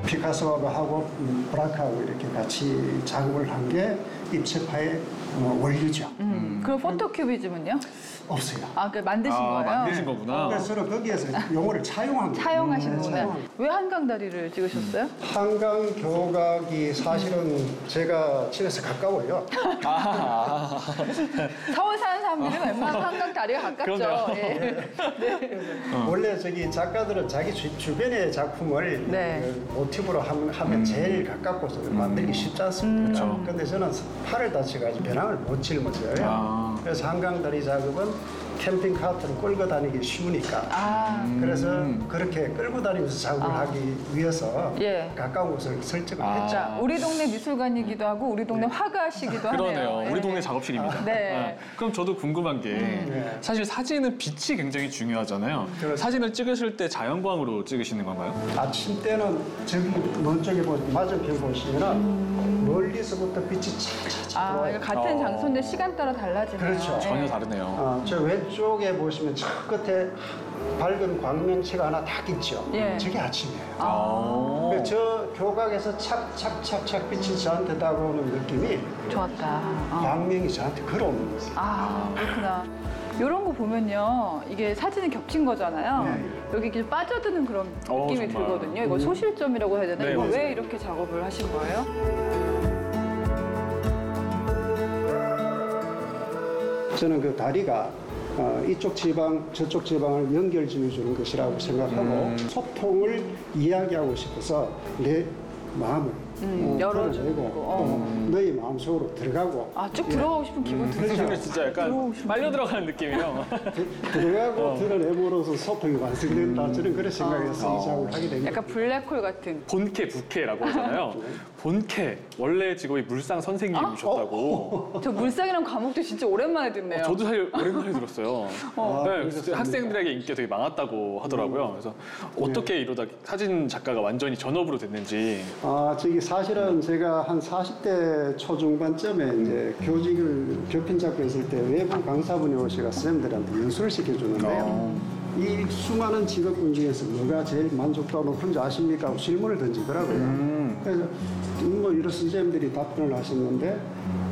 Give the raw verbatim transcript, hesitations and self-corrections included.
피카소하고 브라카하고 이렇게 같이 작업을 한 게 입체파의 어, 원류죠. 음. 그럼 포토큐비즘은요? 없어요. 아, 그 만드신 아, 거예요? 만드신 거구나. 그래서 저는 거기에서 용어를 차용한 거예요. 차용하신 네, 거구나. 차용한 왜 한강 다리를 찍으셨어요? 한강 교각이 사실은 제가 집에서 가까워요. 서울 사는 사람들은 웬만하면 한강 다리가 가깝죠. 그러네요. 예. 원래 저기 작가들은 자기 주, 주변의 작품을 네. 그 모티브로 하면, 하면 제일 가깝고서 만들기 쉽지 않습니까? 그렇죠. 근데 저는 팔을 다쳐가지고 배낭을 못 짊어져요. 아. 그래서 한강다리 작업은 캠핑 카트를 끌고 다니기 쉬우니까. 아, 그래서 그렇게 끌고 다니면서 작업을 아. 하기 위해서 예. 가까운 곳을 설정을 아. 했죠. 자, 우리 동네 미술관이기도 하고 우리 동네 화가시기도 하네요. 그러네요. 우리 예. 동네 작업실입니다. 네. 네. 그럼 저도 궁금한 게 네. 사실 사진은 빛이 굉장히 중요하잖아요. 그렇죠. 사진을 찍으실 때 자연광으로 찍으시는 건가요? 아침 때는 저기 먼 쪽에 보 맞은편 보시면 멀리서부터 빛이 착착착 아, 들어와요. 이거 같은 어. 장소인데 시간 따라 달라지네요. 그렇죠. 예. 전혀 다르네요. 어, 저 왼쪽에 보시면 저 끝에 밝은 광명체가 하나 딱 있죠. 예. 저게 아침이에요. 아. 그래서 저 교각에서 착착착착 빛이 저한테 다가오는 느낌이 좋았다. 어. 광명이 저한테 걸어오는 거죠. 아, 그렇구나. 이런 거 보면요, 이게 사진이 겹친 거잖아요. 네. 여기 이렇게 빠져드는 그런 어, 느낌이 정말. 들거든요. 이거 소실점이라고 해야 되나? 네, 이거 맞아요. 왜 이렇게 작업을 하신 거예요? 저는 그 다리가 어, 이쪽 지방, 저쪽 지방을 연결지어 주는 것이라고 생각하고 음. 소통을 이야기하고 싶어서 내 마음을 음, 열어주고, 털어내고 어. 또 너희 마음속으로 들어가고 아, 쭉 예. 들어가고 싶은 기분 들죠? 사진은 진짜 약간 빨려 들어가는 느낌이에요. 드- 들어가고 어. 드러내므로써 소통이 완성된다. 저는 그런 생각에서 어. 이 작업을 하게 됩니다. 약간 블랙홀 같은. 본캐, 부캐라고 하잖아요. 본캐, 원래 직업이 물상 선생님이셨다고. 저 물상이란 과목도 진짜 오랜만에 듣네요. 어, 저도 사실 오랜만에 들었어요. 아, 네, 그러셨습니까? 학생들에게 인기가 되게 많았다고 하더라고요. 그래서 어떻게 이러다 사진 작가가 완전히 전업으로 됐는지. 아, 저기 사실은 제가 한 사십 대 초중반쯤에 이제 교직을 교편 잡고 있을 때 외부 강사분이 오셔가 선생님들한테 연수를 시켜주는데요. 어. 이 수많은 직업군 중에서 뭐가 제일 만족도가 높은지 아십니까? 하고 질문을 던지더라고요. 음. 그래서 뭐 이런 선생님들이 답변을 하셨는데